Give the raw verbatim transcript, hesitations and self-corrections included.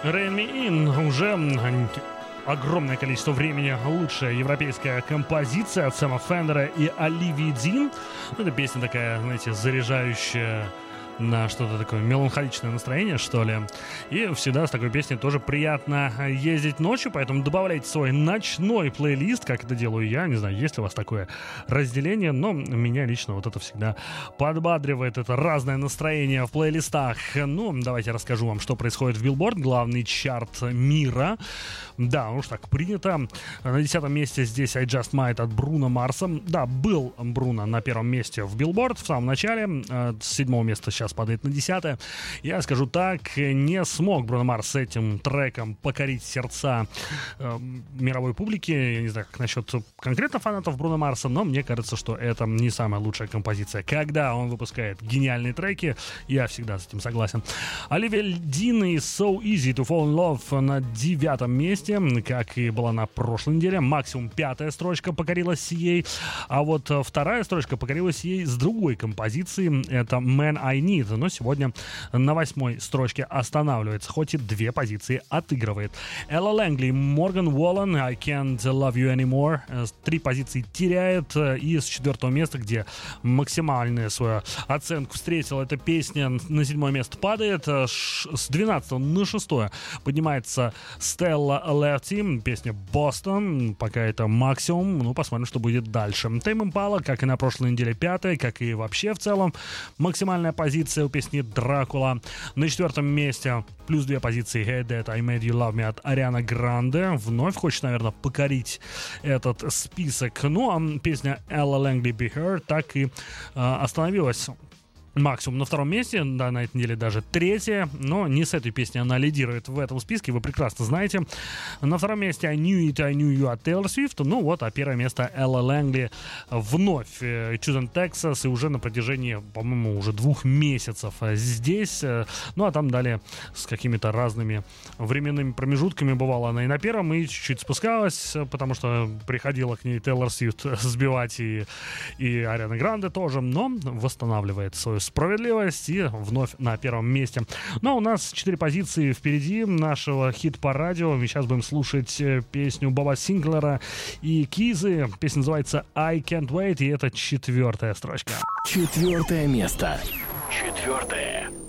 Rain Me In уже огромное количество времени лучшая европейская композиция от Сэма Фендера и Оливии Дин. Это песня такая, знаете, заряжающая на что-то такое меланхоличное настроение, что ли. И всегда с такой песней тоже приятно ездить ночью, поэтому добавляйте свой ночной плейлист, как это делаю я. Не знаю, есть ли у вас такое разделение, но меня лично вот это всегда подбадривает, это разное настроение в плейлистах. Ну, давайте расскажу вам, что происходит в Billboard, главный чарт мира. Да, уж так принято. На десятом месте здесь I Just Might от Бруно Марса. Да, был Бруно на первом месте в Billboard в самом начале. С седьмого места сейчас падает на десятое. Я скажу так, не смог Бруно Марс с этим треком покорить сердца э, мировой публики. Я не знаю, как насчет конкретно фанатов Бруно Марса, но мне кажется, что это не самая лучшая композиция. Когда он выпускает гениальные треки, я всегда с этим согласен. Оливия Дин и So Easy to Fall in Love на девятом месте, как и была на прошлой неделе. Максимум пятая строчка покорилась ей, а вот вторая строчка покорилась ей с другой композиции. Это Man I Need, но сегодня на восьмой строчке останавливается, хоть и две позиции отыгрывает. Элла Лэнгли, Морган Уоллен, I Can't Love You Anymore. Три позиции теряет, и с четвертого места, где максимальную свою оценку встретила эта песня, на седьмое место падает. С двенадцатого на шестое поднимается Стелла Лерти, песня Бостон, пока это максимум, ну посмотрим, что будет дальше. Тейм Импала, как и на прошлой неделе, пятая, как и вообще в целом максимальная позиция у песни Дракула. На четвертом месте плюс две позиции Hey That I Made You Love Me от Арианы Гранде. Вновь хочет, наверное, покорить этот список. Ну, а песня Ella Langley Be Her так и э, остановилась максимум на втором месте, да, на этой неделе даже третья, но не с этой песней она лидирует в этом списке, вы прекрасно знаете. На втором месте I Knew It, I Knew You от Taylor Swift, ну вот, а первое место Элла Лэнгли вновь Choosing Texas, и уже на протяжении, по-моему, уже двух месяцев здесь, ну а там далее с какими-то разными временными промежутками бывала она и на первом, и чуть-чуть спускалась, потому что приходила к ней Taylor Swift сбивать, и, и Ариана Гранде тоже, но восстанавливает свою справедливость и вновь на первом месте. Но у нас четыре позиции впереди нашего хит-парадио. Мы сейчас будем слушать песню Боба Синклера и Кизы. Песня называется I Can't Wait, и это четвертая строчка. Четвертое место. Четвертое.